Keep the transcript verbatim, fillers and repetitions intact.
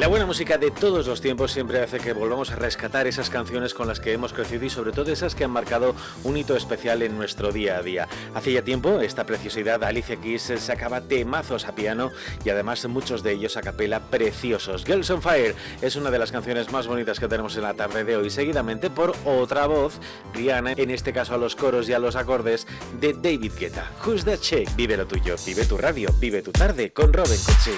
La buena música de todos los tiempos siempre hace que volvamos a rescatar esas canciones con las que hemos crecido y sobre todo esas que han marcado un hito especial en nuestro día a día. Hace ya tiempo esta preciosidad Alicia Keys sacaba temazos a piano y además muchos de ellos a capela preciosos. Girls on Fire es una de las canciones más bonitas que tenemos en la tarde de hoy, seguidamente por otra voz, Rihanna, en este caso a los coros y a los acordes de David Guetta. Who's That Chick? Vive lo tuyo, vive tu radio, vive tu tarde con Robin Cucci.